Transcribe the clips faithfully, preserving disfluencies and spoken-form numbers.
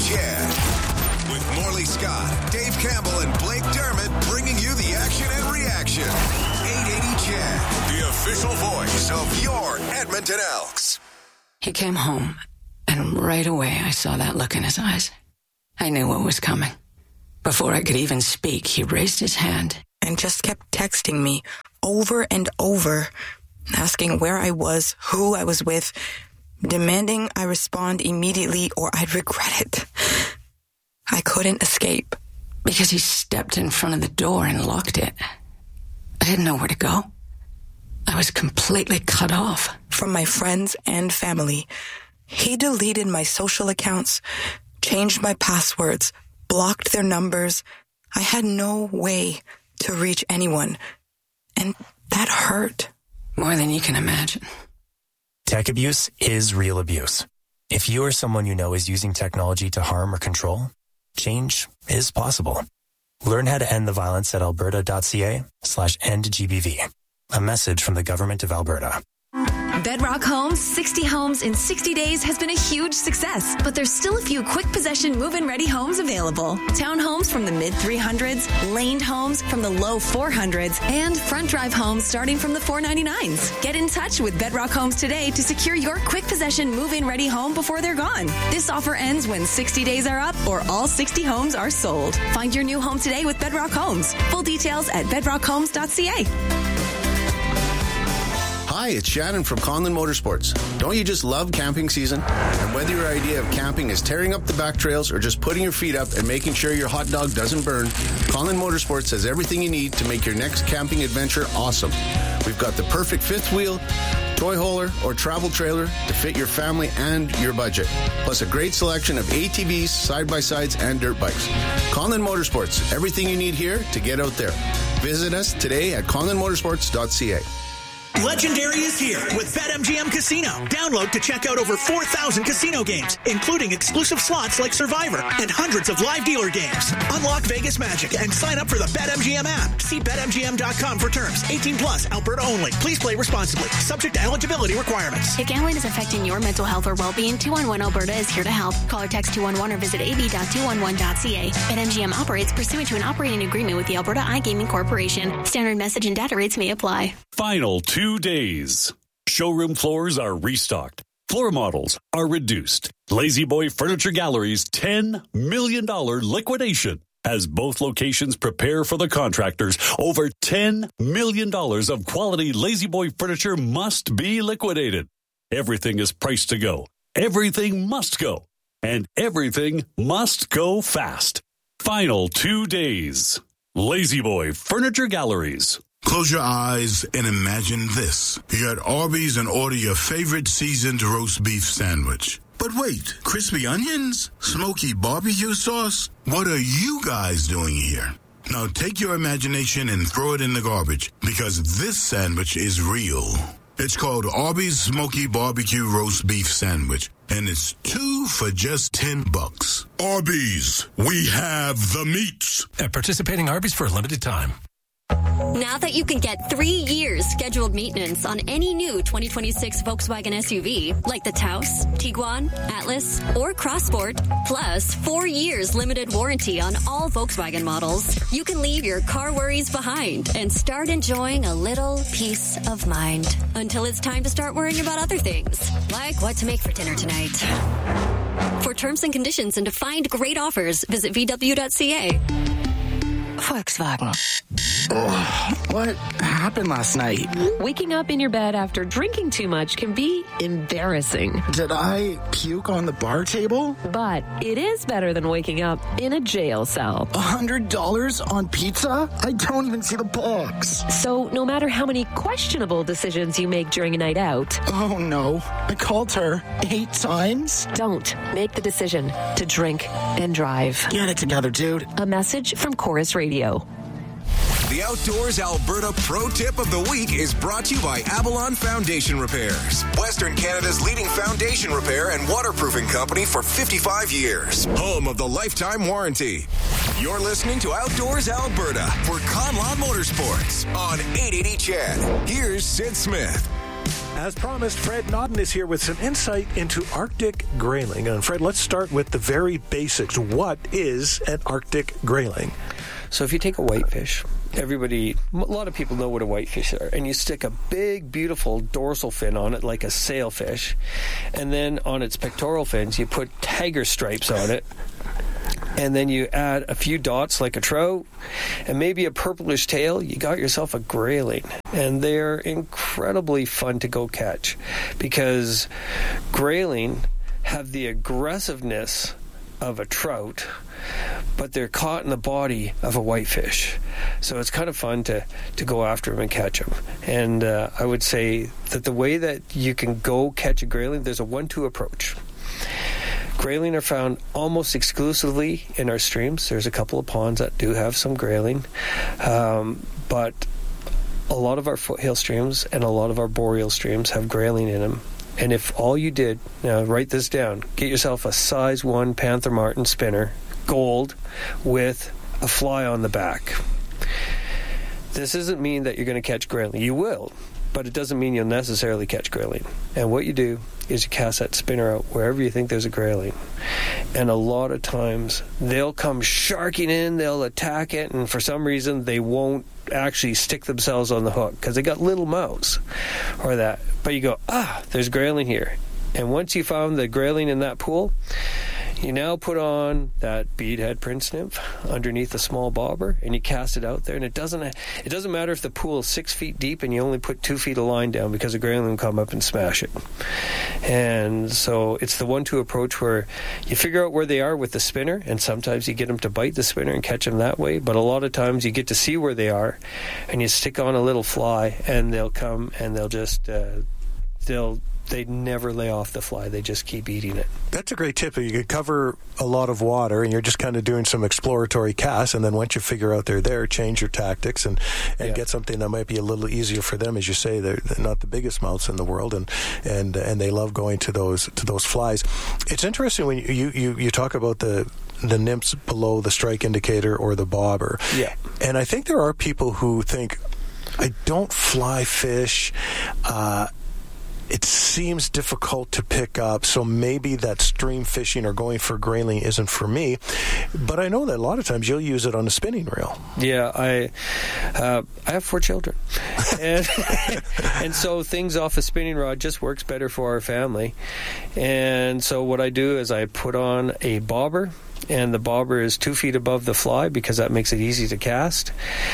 Chad. With Morley Scott, Dave Campbell, and Blake Dermott bringing you the action and reaction. eight eighty Chad, the official voice of your Edmonton Elks. He came home, and right away I saw that look in his eyes. I knew what was coming. Before I could even speak, he raised his hand and just kept texting me over and over, asking where I was, who I was with, demanding I respond immediately or I'd regret it. I couldn't escape. Because he stepped in front of the door and locked it. I didn't know where to go. I was completely cut off. From my friends and family. He deleted my social accounts, changed my passwords, blocked their numbers. I had no way to reach anyone. And that hurt. More than you can imagine. Tech abuse is real abuse. If you or someone you know is using technology to harm or control, change is possible. Learn how to end the violence at alberta.ca slash end GBV. A message from the Government of Alberta. Bedrock Homes, sixty homes in sixty days has been a huge success, but there's still a few quick possession move-in ready homes available. Townhomes from the mid three hundreds, laned homes from the low four hundreds, and front drive homes starting from the four ninety-nines. Get in touch with Bedrock Homes today to secure your quick possession move-in ready home before they're gone. This offer ends when sixty days are up or all sixty homes are sold. Find your new home today with Bedrock Homes. Full details at bedrock homes dot c a. Hi, it's Shannon from Conlon Motorsports. Don't you just love camping season? And whether your idea of camping is tearing up the back trails or just putting your feet up and making sure your hot dog doesn't burn, Conlon Motorsports has everything you need to make your next camping adventure awesome. We've got the perfect fifth wheel, toy hauler, or travel trailer to fit your family and your budget. Plus a great selection of A T Vs, side-by-sides, and dirt bikes. Conlon Motorsports, everything you need here to get out there. Visit us today at conlon motorsports dot c a. Legendary is here with BetMGM Casino. Download to check out over four thousand casino games, including exclusive slots like Survivor and hundreds of live dealer games. Unlock Vegas magic and sign up for the BetMGM app. See bet M G M dot com for terms. eighteen plus, Alberta only. Please play responsibly. Subject to eligibility requirements. If gambling is affecting your mental health or well-being, two one one Alberta is here to help. Call or text two one one or visit a b dot two one one dot c a. BetMGM operates pursuant to an operating agreement with the Alberta iGaming Corporation. Standard message and data rates may apply. Final two days. Showroom floors are restocked. Floor models are reduced. Lazy Boy Furniture Gallery's ten million dollars liquidation as both locations prepare for the contractors. Over ten million dollars of quality Lazy Boy furniture must be liquidated. Everything is priced to go. Everything must go. And everything must go fast. Final two days. Lazy Boy Furniture Galleries. Close your eyes and imagine this. You're at Arby's and order your favorite seasoned roast beef sandwich. But wait, crispy onions? Smoky barbecue sauce? What are you guys doing here? Now take your imagination and throw it in the garbage, because this sandwich is real. It's called Arby's Smoky Barbecue Roast Beef Sandwich, and it's two for just ten bucks. Arby's, we have the meats. At participating Arby's for a limited time. Now that you can get three years scheduled maintenance on any new twenty twenty-six Volkswagen S U V, like the Taos, Tiguan, Atlas, or Crossport, plus four years limited warranty on all Volkswagen models, you can leave your car worries behind and start enjoying a little peace of mind until it's time to start worrying about other things, like what to make for dinner tonight. For terms and conditions and to find great offers, visit v w dot c a. Volkswagen. Oh, what happened last night? Waking up in your bed after drinking too much can be embarrassing. Did I puke on the bar table? But it is better than waking up in a jail cell. A hundred dollars on pizza? I don't even see the box. So no matter how many questionable decisions you make during a night out. Oh no, I called her eight times. Don't make the decision to drink and drive. Get it together, dude. A message from Chorus Radio. The Outdoors Alberta Pro Tip of the Week is brought to you by Avalon Foundation Repairs, Western Canada's leading foundation repair and waterproofing company for fifty-five years. Home of the lifetime warranty. You're listening to Outdoors Alberta for Conlon Motorsports on eight eighty C H E D. Here's Sid Smith. As promised, Fred Nodden is here with some insight into Arctic grayling. And Fred, let's start with the very basics. What is an Arctic grayling? So if you take a whitefish, everybody, a lot of people know what a whitefish are, and you stick a big, beautiful dorsal fin on it like a sailfish, and then on its pectoral fins, you put tiger stripes on it, and then you add a few dots like a trout, and maybe a purplish tail, you got yourself a grayling. And they're incredibly fun to go catch, because grayling have the aggressiveness of a trout, but they're caught in the body of a whitefish. So it's kind of fun to, to go after them and catch them. And uh, I would say that the way that you can go catch a grayling, there's a one two approach. Grayling are found almost exclusively in our streams. There's a couple of ponds that do have some grayling, um, but a lot of our foothill streams and a lot of our boreal streams have grayling in them. And if all you did, now write this down, get yourself a size one Panther Martin spinner, gold, with a fly on the back. This doesn't mean that you're going to catch grayling. You will, but it doesn't mean you'll necessarily catch grayling. And what you do is you cast that spinner out wherever you think there's a grayling. And a lot of times they'll come sharking in, they'll attack it, and for some reason they won't actually stick themselves on the hook because they got little mouths or that. But you go, ah, there's grayling here. And once you found the grayling in that pool, you now put on that beadhead prince nymph underneath a small bobber, and you cast it out there. And it doesn't it doesn't matter if the pool is six feet deep and you only put two feet of line down, because a grayling will come up and smash it. And so it's the one-two approach where you figure out where they are with the spinner, and sometimes you get them to bite the spinner and catch them that way. But a lot of times you get to see where they are, and you stick on a little fly, and they'll come and they'll just uh, they'll. They never lay off the fly. They just keep eating it. That's a great tip. You can cover a lot of water, and you're just kind of doing some exploratory casts, and then once you figure out they're there, change your tactics and, and yeah. get something that might be a little easier for them. As you say, they're, they're not the biggest mouths in the world, and and and they love going to those to those flies. It's interesting when you you, you talk about the the nymphs below the strike indicator or the bobber. Yeah. And I think there are people who think, I don't fly fish. Uh, It seems difficult to pick up, so maybe that stream fishing or going for grayling isn't for me. But I know that a lot of times you'll use it on a spinning reel. Yeah, I uh, I have four children. And, and so things off a spinning rod just works better for our family. And so what I do is I put on a bobber, and the bobber is two feet above the fly because that makes it easy to cast.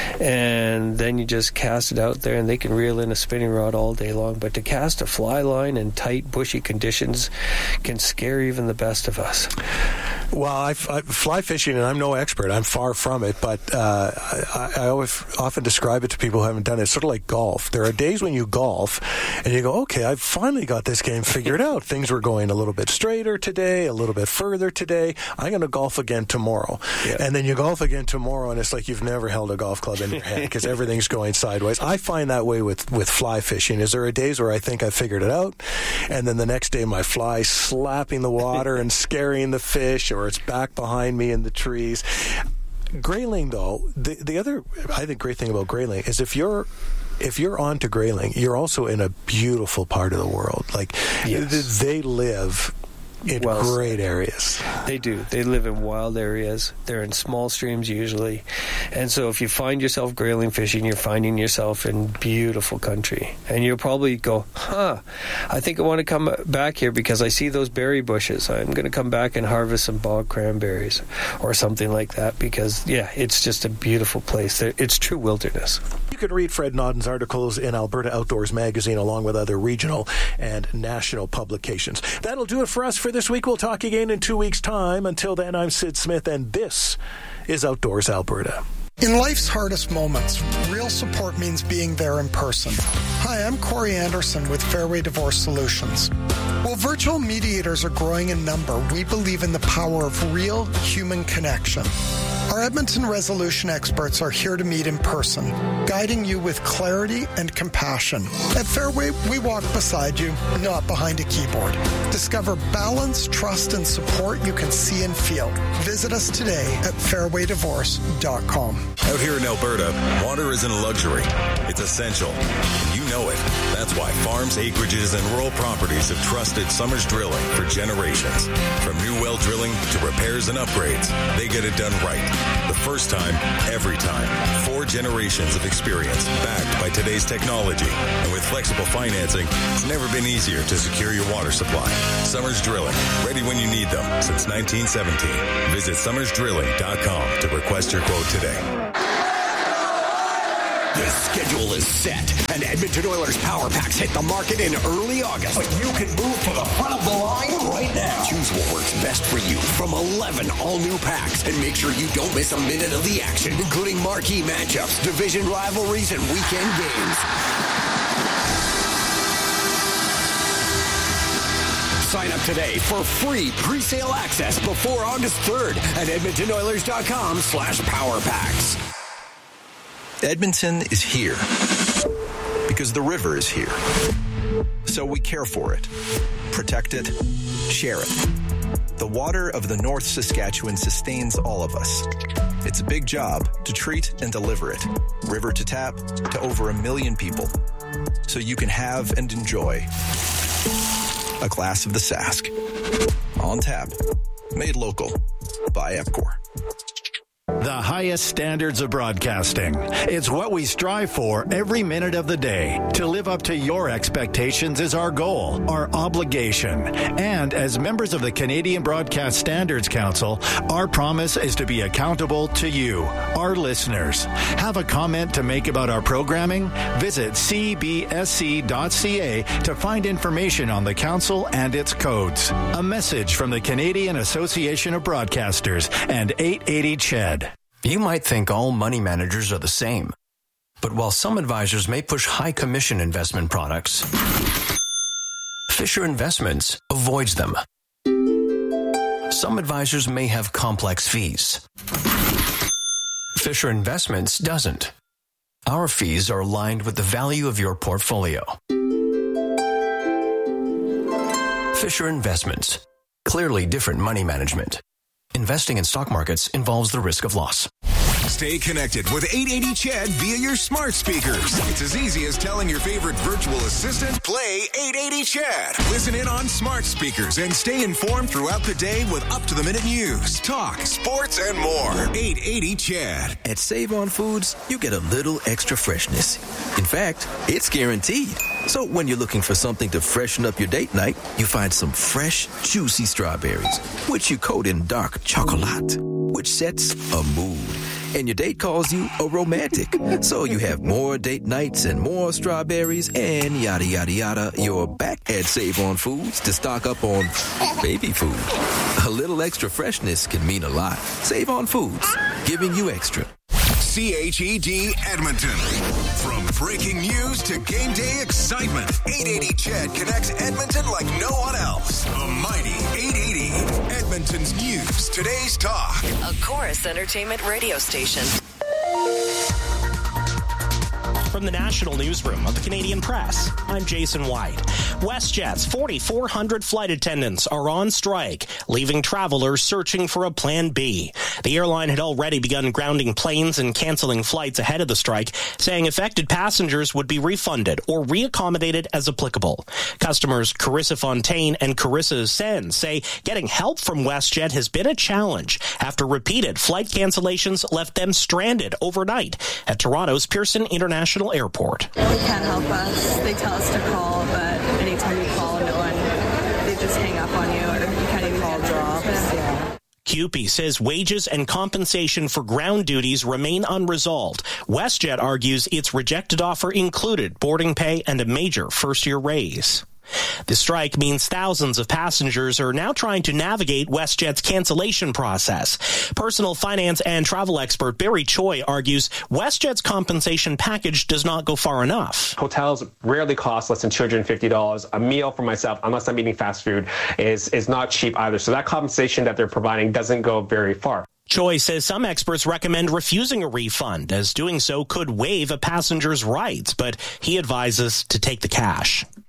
And then you just cast it out there, and they can reel in a spinning rod all day long. But to cast a fly line in tight, bushy conditions can scare even the best of us. Well, I, I fly fishing, and I'm no expert. I'm far from it, but uh, I, I always often describe it to people who haven't done it. It's sort of like golf. There are days when you golf, and you go, okay, I've finally got this game figured out. Things were going a little bit straighter today, a little bit further today. I'm going to golf again tomorrow. Yeah. And then you golf again tomorrow, and it's like you've never held a golf club in your hand because everything's going sideways. I find that way with, with fly fishing. Is there are days where I think I figured it out, and then the next day my fly's slapping the water and scaring the fish, or it's back behind me in the trees. Grayling, though, the the other I think great thing about grayling is if you're if you're on to grayling, you're also in a beautiful part of the world. Like yes. they live in well, great areas. They do. They live in wild areas. They're in small streams usually. And so if you find yourself grayling fishing, you're finding yourself in beautiful country. And you'll probably go, huh, I think I want to come back here because I see those berry bushes. I'm going to come back and harvest some bog cranberries or something like that because, yeah, it's just a beautiful place. It's true wilderness. You can read Fred Nodden's articles in Alberta Outdoors Magazine along with other regional and national publications. That'll do it for us for this week. We'll talk again in two weeks' time. Until then, I'm Sid Smith, and this is Outdoors Alberta. In life's hardest moments, real support means being there in person. Hi, I'm Corey Anderson with Fairway Divorce Solutions. While virtual mediators are growing in number, we believe in the power of real human connection. Our Edmonton resolution experts are here to meet in person, guiding you with clarity and compassion. At Fairway, we walk beside you, not behind a keyboard. Discover balance, trust, and support you can see and feel. Visit us today at fairway divorce dot com. Out here in Alberta, water isn't a luxury. It's essential. You know it. That's why farms, acreages, and rural properties have trusted Summers Drilling for generations. From new well drilling to repairs and upgrades, they get it done right. The first time, every time. Four generations of experience backed by today's technology. And with flexible financing, it's never been easier to secure your water supply. Summers Drilling, ready when you need them since nineteen seventeen. Visit summers drilling dot com to request your quote today. The schedule is set, and Edmonton Oilers Power Packs hit the market in early August. But you can move to the front of the line right now. Choose what works best for you from eleven all-new packs, and make sure you don't miss a minute of the action, including marquee matchups, division rivalries, and weekend games. Sign up today for free pre-sale access before August third at edmonton oilers dot com slash power packs. Edmonton is here because the river is here. So we care for it, protect it, share it. The water of the North Saskatchewan sustains all of us. It's a big job to treat and deliver it, river to tap, to over a million people. So you can have and enjoy a glass of the Sask. On tap, made local by Epcor. The highest standards of broadcasting. It's what we strive for every minute of the day. To live up to your expectations is our goal, our obligation. And as members of the Canadian Broadcast Standards Council, our promise is to be accountable to you, our listeners. Have a comment to make about our programming? Visit c b s c dot c a to find information on the council and its codes. A message from the Canadian Association of Broadcasters and eight eighty C H E D. You might think all money managers are the same. But while some advisors may push high commission investment products, Fisher Investments avoids them. Some advisors may have complex fees. Fisher Investments doesn't. Our fees are aligned with the value of your portfolio. Fisher Investments. Clearly different money management. Investing in stock markets involves the risk of loss. Stay connected with eight eighty C H E D via your smart speakers. It's as easy as telling your favorite virtual assistant, play eight eighty C H E D. Listen in on smart speakers and stay informed throughout the day with up-to-the-minute news, talk, sports, and more. eight eighty C H E D. At Save On Foods, you get a little extra freshness. In fact, it's guaranteed. So when you're looking for something to freshen up your date night, you find some fresh, juicy strawberries, which you coat in dark chocolate, which sets a mood. And your date calls you a romantic. So you have more date nights and more strawberries and yada, yada, yada. You're back at Save On Foods to stock up on baby food. A little extra freshness can mean a lot. Save On Foods, giving you extra. C H E D Edmonton. From breaking news to game day excitement, eight eighty C H E D connects Edmonton like no one else. A mighty eight eighty. Edmonton's news, today's talk. A Chorus Entertainment radio station. From the National Newsroom of the Canadian Press, I'm Jason White. WestJet's forty-four hundred flight attendants are on strike, leaving travelers searching for a plan B. The airline had already begun grounding planes and canceling flights ahead of the strike, saying affected passengers would be refunded or reaccommodated as applicable. Customers Carissa Fontaine and Carissa Sen say getting help from WestJet has been a challenge after repeated flight cancellations left them stranded overnight at Toronto's Pearson International Airport. They can't help us. They tell us to call, but anytime you call, no one, they just hang up on you, or you can't even call drops. Yeah. C U P E says wages and compensation for ground duties remain unresolved. WestJet argues its rejected offer included boarding pay and a major first-year raise. The strike means thousands of passengers are now trying to navigate WestJet's cancellation process. Personal finance and travel expert Barry Choi argues WestJet's compensation package does not go far enough. Hotels rarely cost less than two hundred fifty dollars. A meal for myself, unless I'm eating fast food, is, is not cheap either. So that compensation that they're providing doesn't go very far. Choi says some experts recommend refusing a refund, as doing so could waive a passenger's rights, but he advises to take the cash.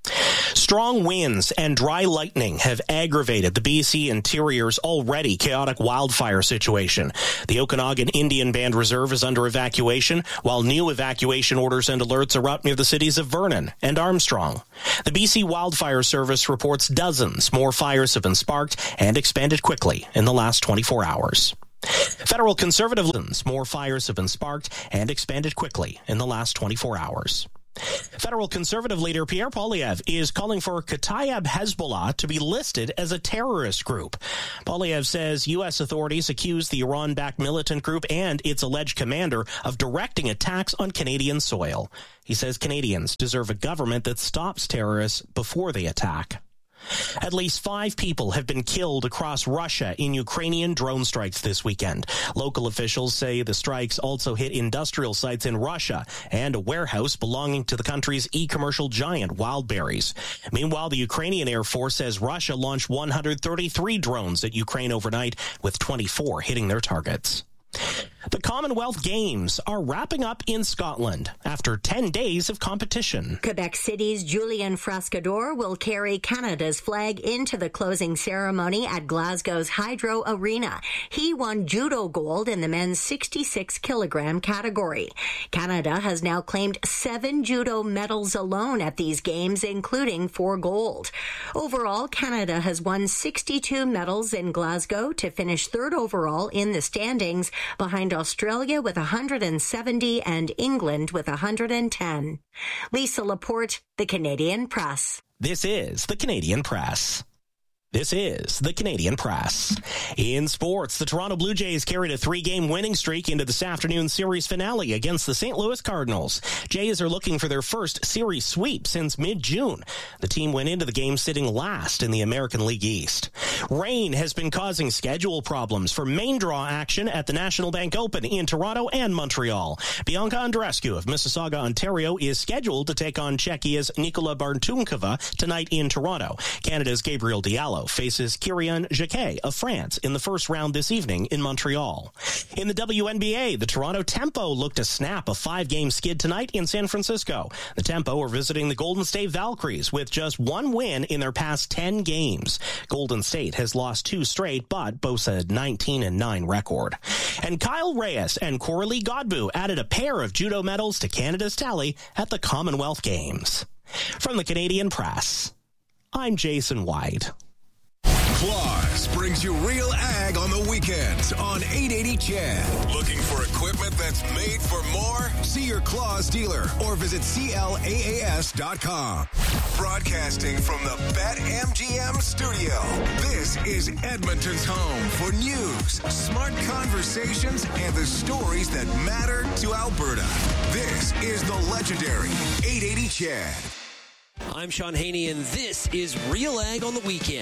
Strong winds and dry lightning have aggravated the B C Interior's already chaotic wildfire situation. The Okanagan Indian Band Reserve is under evacuation, while new evacuation orders and alerts are out near the cities of Vernon and Armstrong. The B C Wildfire Service reports dozens more fires have been sparked and expanded quickly in the last twenty-four hours. Federal conservative more fires have been sparked and expanded quickly in the last twenty-four hours. Federal conservative leader Pierre Poilievre is calling for Kataib Hezbollah to be listed as a terrorist group. Poilievre says U S authorities accuse the Iran-backed militant group and its alleged commander of directing attacks on Canadian soil. He says Canadians deserve a government that stops terrorists before they attack. At least five people have been killed across Russia in Ukrainian drone strikes this weekend. Local officials say the strikes also hit industrial sites in Russia and a warehouse belonging to the country's e-commercial giant Wildberries. Meanwhile, the Ukrainian Air Force says Russia launched one hundred thirty-three drones at Ukraine overnight, with twenty-four hitting their targets. The Commonwealth Games are wrapping up in Scotland after ten days of competition. Quebec City's Julien Frascador will carry Canada's flag into the closing ceremony at Glasgow's Hydro Arena. He won judo gold in the men's sixty-six kilogram category. Canada has now claimed seven judo medals alone at these games, including four gold. Overall, Canada has won sixty-two medals in Glasgow to finish third overall in the standings, behind Australia with one hundred seventy and England with one hundred ten. Lisa Laporte, The Canadian Press. This is The Canadian Press. This is The Canadian Press. In sports, the Toronto Blue Jays carried a three-game winning streak into this afternoon's series finale against the Saint Louis Cardinals. Jays are looking for their first series sweep since mid-June. The team went into the game sitting last in the American League East. Rain has been causing schedule problems for main draw action at the National Bank Open in Toronto and Montreal. Bianca Andreescu of Mississauga, Ontario, is scheduled to take on Czechia's Nikola Bartunkova tonight in Toronto. Canada's Gabriel Diallo faces Kyrian Jacquet of France in the first round this evening in Montreal. In the W N B A, the Toronto Tempo looked to snap a five-game skid tonight in San Francisco. The Tempo are visiting the Golden State Valkyries with just one win in their past ten games. Golden State has lost two straight, but boasts a nineteen and nine record. And Kyle Reyes and Coralie Godbout added a pair of judo medals to Canada's tally at the Commonwealth Games. From the Canadian Press, I'm Jason White. Claus brings you real ag on the weekends on eight eighty C H E D. Looking for equipment that's made for more? See your Claus dealer or visit C L A A S dot com. Broadcasting from the BetMGM studio, this is Edmonton's home for news, smart conversations, and the stories that matter to Alberta. This is the legendary eight eighty C H E D. I'm Sean Haney, and this is Real Ag on the Weekend.